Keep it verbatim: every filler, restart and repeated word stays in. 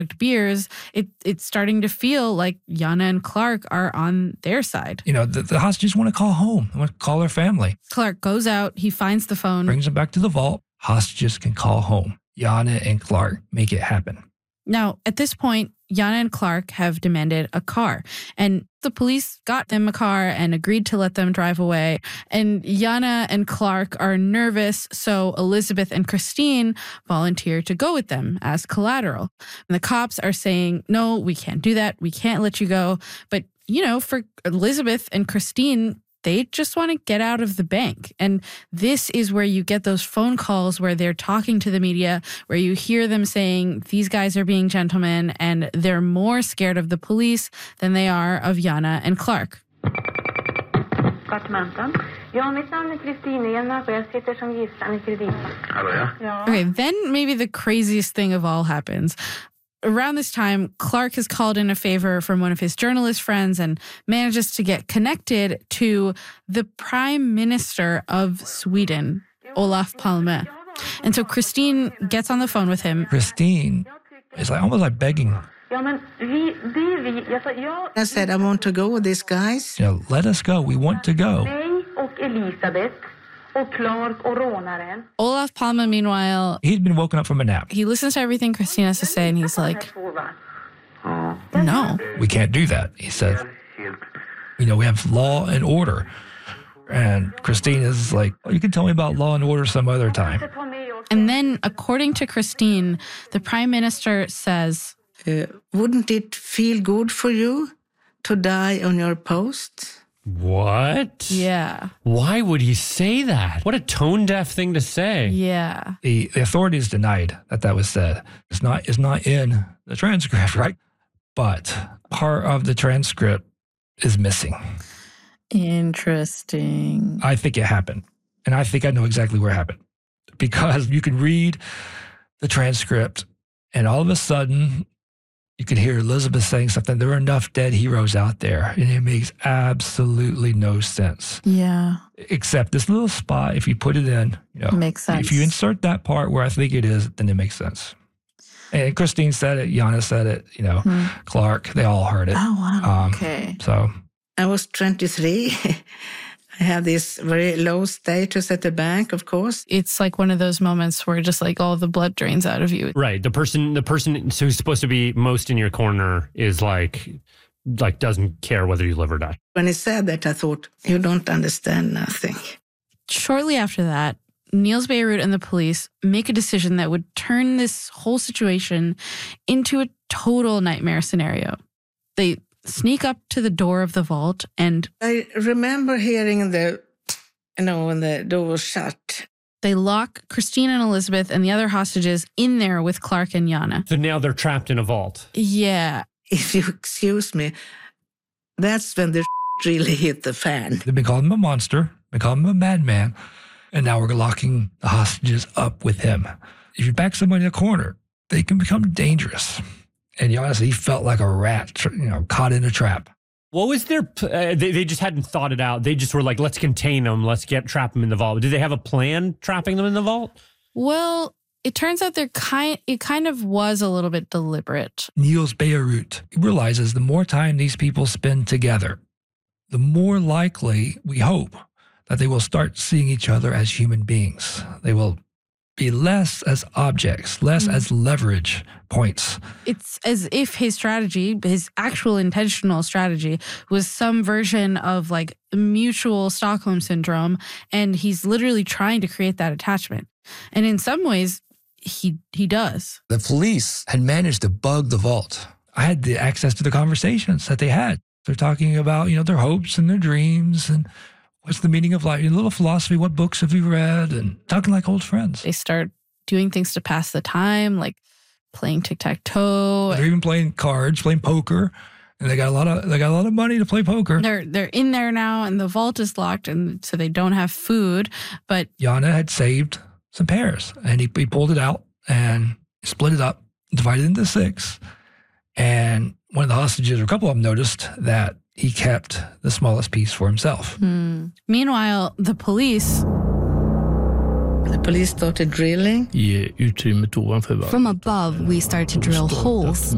beers, it, it's starting to feel like Jana and Clark are on their side. You know, the, the hostages want to call home. They want to call their family. Clark goes out. He finds the phone. Brings them back to the vault. Hostages can call home. Jana and Clark make it happen. Now, at this point, Jana and Clark have demanded a car, and the police got them a car and agreed to let them drive away. And Jana and Clark are nervous, so Elizabeth and Christine volunteer to go with them as collateral. And the cops are saying, no, we can't do that. We can't let you go. But, you know, for Elizabeth and Christine, they just want to get out of the bank. And this is where you get those phone calls where they're talking to the media, where you hear them saying these guys are being gentlemen and they're more scared of the police than they are of Jana and Clark. Okay, then maybe the craziest thing of all happens. Around this time, Clark has called in a favor from one of his journalist friends and manages to get connected to the Prime Minister of Sweden, Olof Palme. And so Christine gets on the phone with him. Christine is like almost like begging. I said, I want to go with these guys. You know, let us go. We want to go. Olof Palme, meanwhile, he'd been woken up from a nap. He listens to everything Christine has to say, and he's like, no. We can't do that, he said. You know, we have law and order. And Christine is like, oh, you can tell me about law and order some other time. And then, according to Christine, the Prime Minister says, uh, wouldn't it feel good for you to die on your post? What? Yeah. Why would he say that? What a tone-deaf thing to say. Yeah. The, the authorities denied that that was said. It's not, it's not in the transcript, right? But part of the transcript is missing. Interesting. I think it happened. And I think I know exactly where it happened. Because you can read the transcript and all of a sudden you could hear Elizabeth saying something. There are enough dead heroes out there. And it makes absolutely no sense. Yeah. Except this little spot, if you put it in, you know, makes sense. If you insert that part where I think it is, then it makes sense. And Christine said it, Jana said it, you know, hmm. Clark, they all heard it. Oh, wow. Um, okay. So I was twenty-three. I had this very low status at the bank, of course. It's like one of those moments where just like all the blood drains out of you. Right. The person, the person who's supposed to be most in your corner is like, like doesn't care whether you live or die. When he said that, I thought, you don't understand nothing. Shortly after that, Niels Beirut and the police make a decision that would turn this whole situation into a total nightmare scenario. They sneak up to the door of the vault and... I remember hearing the, you know, when the door was shut. They lock Christine and Elizabeth and the other hostages in there with Clark and Jana. So now they're trapped in a vault. Yeah. If you excuse me, that's when the really hit the fan. They've been calling him a monster. They call him a madman. And now we're locking the hostages up with him. If you back somebody in a corner, they can become dangerous. And honestly, he felt like a rat, you know, caught in a trap. What was their, uh, they, they just hadn't thought it out. They just were like, let's contain them. Let's get, trap them in the vault. Did they have a plan trapping them in the vault? Well, it turns out they're kind, it kind of was a little bit deliberate. Niels Beirut realizes the more time these people spend together, the more likely, we hope, that they will start seeing each other as human beings. They will be less as objects, less mm. as leverage points. It's as if his strategy, his actual intentional strategy, was some version of like mutual Stockholm syndrome, and he's literally trying to create that attachment. And in some ways, he he does. The police had managed to bug the vault. I had the access to the conversations that they had. They're talking about, you know, their hopes and their dreams and what's the meaning of life? A little philosophy. What books have you read? And talking like old friends. They start doing things to pass the time, like playing tic-tac-toe. They're even playing cards, playing poker, and they got a lot of they got a lot of money to play poker. They're they're in there now, and the vault is locked, and so they don't have food. But Jana had saved some pears, and he, he pulled it out and split it up, divided it into six. And one of the hostages, or a couple of them, noticed that he kept the smallest piece for himself. Hmm. Meanwhile, the police... The police started drilling. From above, we start to drill holes